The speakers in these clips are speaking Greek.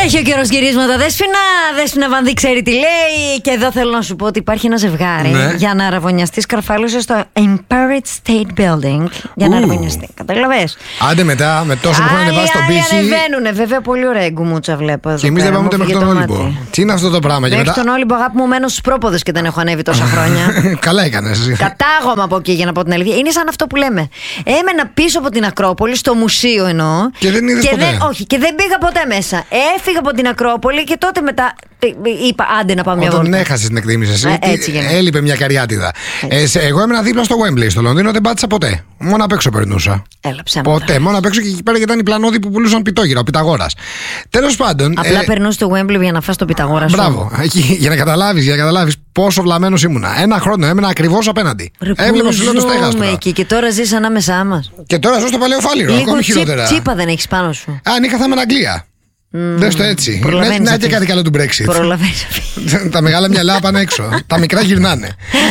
Έχει ο καιρός γυρίσματα, Δέσποινα Βανδύ ξέρει τι λέει. Και εδώ θέλω να σου πω ότι υπάρχει ένα ζευγάρι για να αραβωνιαστεί. Σκαρφάλωσε στο Empire State Building για να αραβωνιαστεί. Καταλαβες. Άντε μετά, με τόσο που έχουν βάσει τον πύχη. Ανεβαίνουνε, βέβαια, πολύ ωραία γκουμούτσα βλέπω εδώ. Και εμείς δεν πάμε ούτε μέχρι τον Όλυμπο. Τι είναι αυτό το πράγμα, μέχρι τον Όλυμπο, αγάπη μου, μένω στους πρόποδες και δεν έχω ανέβει τόσα χρόνια. Καλά έκανες. Κατάγομαι από εκεί, για να πω την αλήθεια. Είναι σαν αυτό που λέμε. Έμενα πίσω από την Ακρόπολη, στο μουσείο εννοώ. Και δεν είδες ποτέ. Όχι, και δεν πήγα ποτέ μέσα. Έφυγα από την Ακρόπολη και τότε μετά είπα άντε να πάμε μια βόλτα. Όταν έχασες την εκτίμηση εσύ, έλειπε μια καριάτιδα. Εγώ έμενα δίπλα στο Wembley στο Λονδίνο, δεν πάτησα ποτέ. Μόνο απ' έξω περνούσα. Έλα ψέματα. Ποτέ, μόνο απ' έξω και εκεί πέρα ήταν οι πλανόδοι που πουλούσαν πιτόγυρα, ο Πιταγόρας. Τέλος πάντων. Απλά περνούσε στο Wembley για να φας το Πιταγόρα σου. Μπράβο, για να καταλάβεις πόσο βλαμμένος ήμουνα. Ένα χρόνο έμενα ακριβώς απέναντι. Έβλεπα σου λέω το στέγαστρο. Εκεί και τώρα ζεις ανάμεσά μας. Και τώρα ζω στο Παλαιό Φάληρο, ακόμη χειρότερα. Τσίπα δεν έχεις πάνω σου. Αν είχα θα ήμουν Αγγλία. Δες το έτσι. Να και κάτι καλό του Brexit. Προλαβαίνεις. Τα μεγάλα μυαλά πάνε έξω. Τα μικρά γυρνάνε.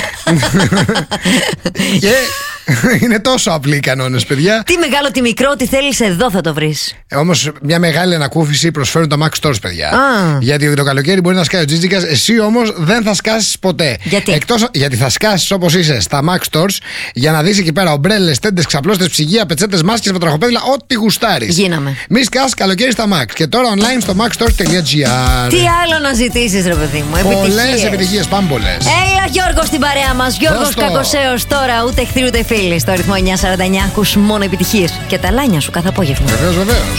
Και είναι τόσο απλοί οι κανόνες, παιδιά. Τι μεγάλο, τι μικρό, τι θέλεις εδώ θα το βρεις. Όμως μια μεγάλη ανακούφιση προσφέρουν τα Max Stores, παιδιά. Γιατί το καλοκαίρι μπορεί να σκάει ο Τζίτζικας, εσύ όμως δεν θα σκάσεις ποτέ. Γιατί θα σκάσεις όπως είσαι στα Max Stores για να δεις εκεί πέρα ομπρέλες, τέντες, ξαπλώστες, ψυγεία, πετσέτες, μάσκες, βατραχοπέδιλα, ό,τι γουστάρεις. Γίναμε. Μη σκάσεις καλοκαίρι στα Max. Και τώρα online στο maxstores.gr. Τι άλλο να ζητήσεις, ρε παιδί μου. Πολλές επιτυχίες, πάμπολες. Έλα, Γιώργος στην παρέα μας. Γιώργος Κακοσέος τώρα, ούτε εχθροί ούτε φίλοι. Στο ρυθμό 949 ακούς μόνο επιτυχίες. Και τα λάνια σου κάθε απόγευμα. Βεβαίως.